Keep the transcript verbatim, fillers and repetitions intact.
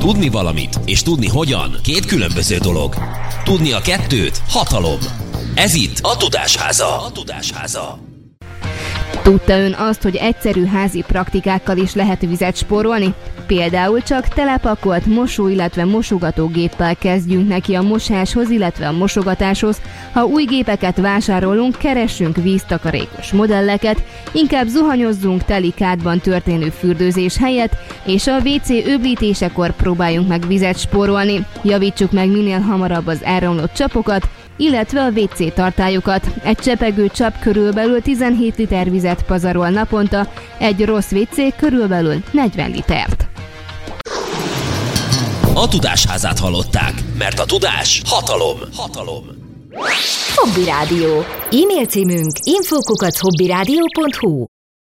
Tudni valamit és tudni hogyan két különböző dolog. Tudni a kettőt hatalom. Ez itt a Tudásháza. A Tudásháza. Tudta ön azt, hogy egyszerű házi praktikákkal is lehet vizet spórolni? Például csak telepakolt mosó, illetve mosogatógéppel kezdjünk neki a mosáshoz, illetve a mosogatáshoz. Ha új gépeket vásárolunk, keressünk víztakarékos modelleket, inkább zuhanyozzunk teli kádban történő fürdőzés helyett, és a vé cé öblítésekor próbáljunk meg vizet spórolni. Javítsuk meg minél hamarabb az elromlott csapokat, illetve a vé cé tartályokat. Egy csepegő csap körülbelül tizenhét liter vizet pazarol naponta, egy rossz vé cé körülbelül negyven litert. A Tudásházát hallották, mert a tudás hatalom. Hatalom. Hobby Rádió. E-mail címünk info kukac hobbyradio pont hu.